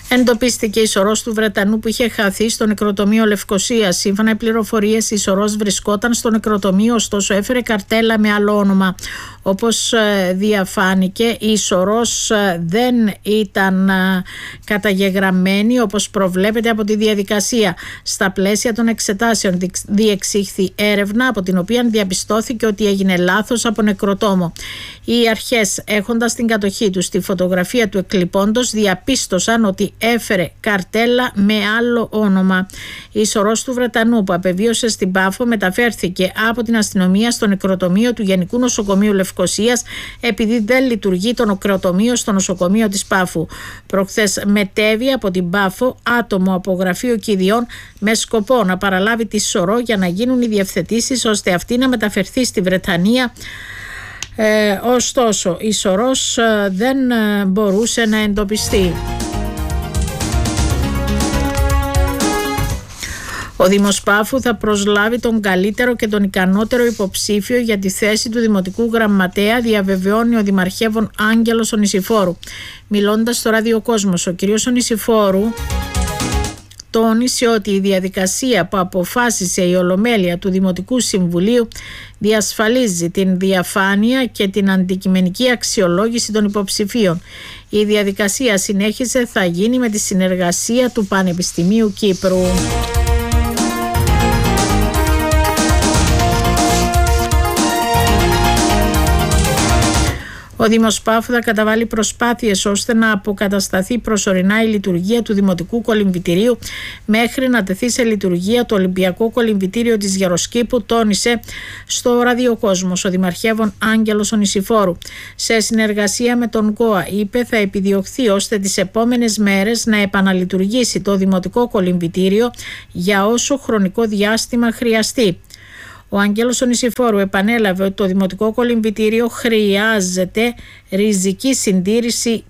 Εντοπίστηκε η σωρός του Βρετανού που είχε χαθεί στο νεκροτομείο Λευκωσίας. Σύμφωνα με πληροφορίες, η σωρός βρισκόταν στο νεκροτομείο, ωστόσο έφερε καρτέλα με άλλο όνομα. Όπως διαφάνηκε, η σωρός δεν ήταν καταγεγραμμένη όπως προβλέπεται από τη διαδικασία. Στα πλαίσια των εξετάσεων διεξήχθη έρευνα, από την οποία διαπιστώθηκε ότι έγινε λάθος από νεκροτόμο. Οι αρχές, έχοντας την κατοχή τους τη φωτογραφία του εκλειπώντος, διαπίστωσαν ότι έφερε καρτέλα με άλλο όνομα. Η σωρός του Βρετανού που απεβίωσε στην Πάφο μεταφέρθηκε από την αστυνομία στο νεκροτομείο του Γενικού Νοσοκομείου Λευκωσίας, επειδή δεν λειτουργεί το νεκροτομείο στο νοσοκομείο της Πάφου. Προχθές μετέβη από την Πάφο άτομο από γραφείο κηδιών με σκοπό να παραλάβει τη σωρό για να γίνουν οι διευθετήσεις ώστε αυτή να μεταφερθεί στη Βρετανία. Ωστόσο, η σωρός δεν μπορούσε να εντοπιστεί. Ο Δήμος Πάφου θα προσλάβει τον καλύτερο και τον ικανότερο υποψήφιο για τη θέση του Δημοτικού Γραμματέα, διαβεβαιώνει ο Δημαρχεύων Άγγελος Ονησιφόρου. Μιλώντας στο ραδιοκόσμος, ο κ. Ονησιφόρου τόνισε ότι η διαδικασία που αποφάσισε η Ολομέλεια του Δημοτικού Συμβουλίου διασφαλίζει την διαφάνεια και την αντικειμενική αξιολόγηση των υποψηφίων. Η διαδικασία, συνέχισε, θα γίνει με τη συνεργασία του Πανεπιστημίου Κύπρου. Ο Δήμος Πάφου θα καταβάλει προσπάθειες ώστε να αποκατασταθεί προσωρινά η λειτουργία του Δημοτικού Κολυμβητηρίου μέχρι να τεθεί σε λειτουργία το Ολυμπιακό Κολυμβητήριο της Γεροσκήπου, τόνισε στο ραδιοκόσμος ο Δημαρχεύων Άγγελος Ονησιφόρου. Σε συνεργασία με τον ΚΟΑ, είπε, θα επιδιωχθεί ώστε τις επόμενες μέρες να επαναλειτουργήσει το Δημοτικό Κολυμβητήριο για όσο χρονικό διάστημα χρειαστεί. Ο Άγγελος Ονησιφόρου επανέλαβε ότι το Δημοτικό Κολυμβητήριο χρειάζεται ριζική συντήρηση